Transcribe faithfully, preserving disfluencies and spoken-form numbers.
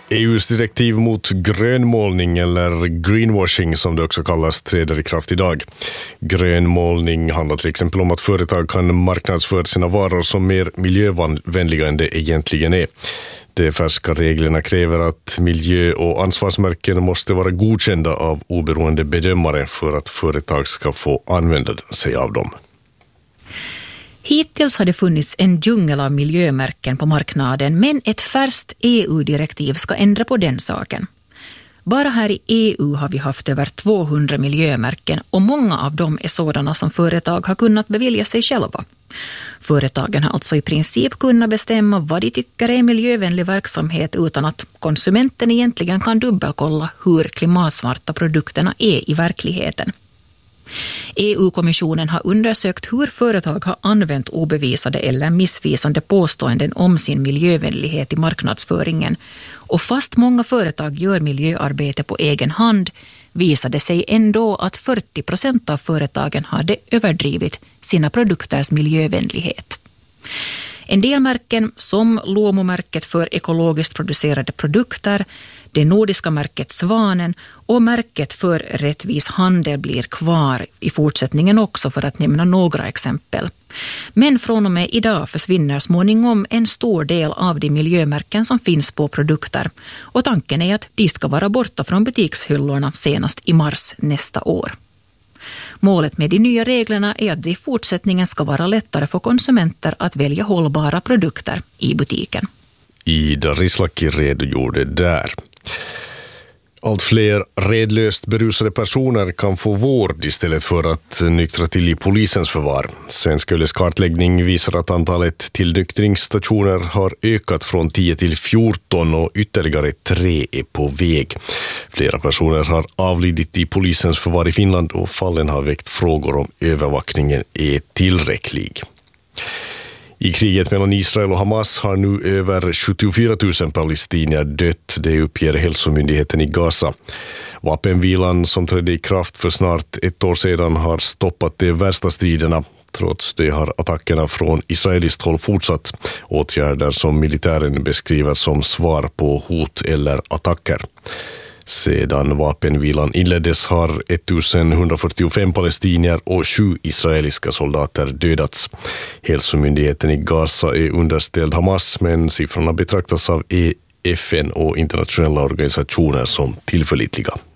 E U:s direktiv mot grönmålning eller greenwashing som det också kallas träder i kraft idag. Grönmålning handlar till exempel om att företag kan marknadsföra sina varor som mer miljövänliga än det egentligen är. De färska reglerna kräver att miljö- och ansvarsmärken måste vara godkända av oberoende bedömare för att företag ska få använda sig av dem. Hittills har det funnits en djungel av miljömärken på marknaden, men ett färskt E U-direktiv ska ändra på den saken. Bara här i E U har vi haft över tvåhundra miljömärken och många av dem är sådana som företag har kunnat bevilja sig själva. Företagen har alltså i princip kunnat bestämma vad de tycker är miljövänlig verksamhet utan att konsumenten egentligen kan dubbelkolla hur klimatsmarta produkterna är i verkligheten. E U-kommissionen har undersökt hur företag har använt obevisade eller missvisande påståenden om sin miljövänlighet i marknadsföringen. Och fast många företag gör miljöarbete på egen hand visade sig ändå att fyrtio procent av företagen hade överdrivit sina produkters miljövänlighet. En del märken som Luomu-märket för ekologiskt producerade produkter, det nordiska märket Svanen och märket för rättvis handel blir kvar i fortsättningen också, för att nämna några exempel. Men från och med idag försvinner småningom en stor del av de miljömärken som finns på produkter, och tanken är att de ska vara borta från butikshyllorna senast i mars nästa år. Målet med de nya reglerna är att det i fortsättningen ska vara lättare för konsumenter att välja hållbara produkter i butiken. Ida Rislaki redogjorde där. Allt fler redlöst berusade personer kan få vård istället för att nyktra till i polisens förvar. Svensk Öles kartläggning visar att antalet tillnyktringsstationer har ökat från tio till fjorton och ytterligare tre är på väg. Flera personer har avlidit i polisens förvar i Finland och fallen har väckt frågor om övervakningen är tillräcklig. I kriget mellan Israel och Hamas har nu över sjuttiofyra tusen palestinier dött, det uppger hälsomyndigheten i Gaza. Vapenvilan som trädde i kraft för snart ett år sedan har stoppat de värsta striderna. Trots det har attackerna från israeliskt håll fortsatt, åtgärder som militären beskriver som svar på hot eller attacker. Sedan vapenvilan inleddes har ettusenhundrafyrtiofem palestinier och sju israeliska soldater dödats. Hälsomyndigheten i Gaza är underställd Hamas, men siffrorna betraktas av F N och internationella organisationer som tillförlitliga.